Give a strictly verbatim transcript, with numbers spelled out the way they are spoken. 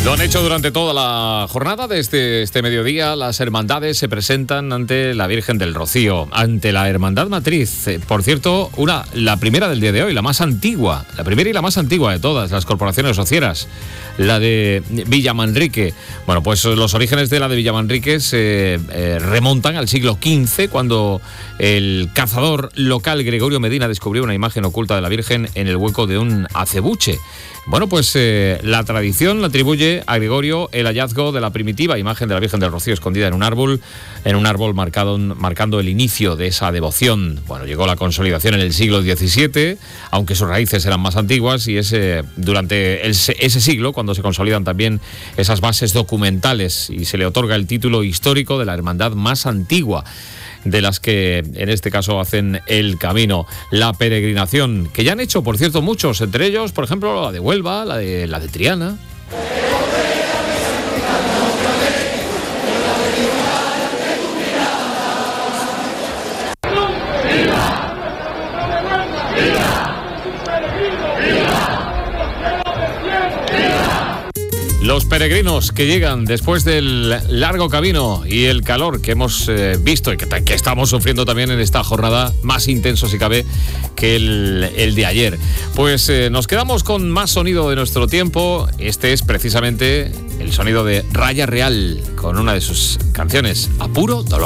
Lo han hecho durante toda la jornada. Desde este mediodía las hermandades se presentan ante la Virgen del Rocío, ante la Hermandad Matriz. Por cierto, una, la primera del día de hoy, la más antigua, la primera y la más antigua de todas las corporaciones rocieras, la de Villamanrique. Bueno, pues los orígenes de la de Villamanrique se eh, remontan al siglo quince, cuando el cazador local Gregorio Medina descubrió una imagen oculta de la Virgen en el hueco de un acebuche. Bueno, pues eh, la tradición le atribuye a Gregorio el hallazgo de la primitiva imagen de la Virgen del Rocío escondida en un árbol, en un árbol marcado, marcando el inicio de esa devoción. Bueno, llegó la consolidación en el siglo diecisiete, aunque sus raíces eran más antiguas, y ese, durante el, ese siglo, cuando se consolidan también esas bases documentales y se le otorga el título histórico de la hermandad más antigua de las que en este caso hacen el camino, la peregrinación, que ya han hecho, por cierto, muchos, entre ellos, por ejemplo, la de Huelva, la de, la de Triana. Los peregrinos que llegan después del largo camino y el calor que hemos eh, visto y que, que estamos sufriendo también en esta jornada, más intenso si cabe que el, el de ayer. Pues eh, nos quedamos con más sonido de nuestro tiempo. Este es precisamente el sonido de Raya Real, con una de sus canciones, A Puro Dolor.